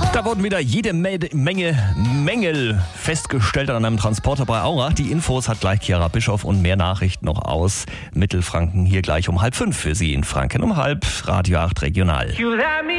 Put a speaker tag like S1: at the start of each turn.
S1: Da wurden wieder jede Menge Mängel festgestellt an einem Transporter bei Aurach. Die Infos hat gleich Chiara Bischoff und mehr Nachrichten noch aus Mittelfranken hier gleich um 4:30 für Sie in Franken um 4:30, Radio 8 Regional.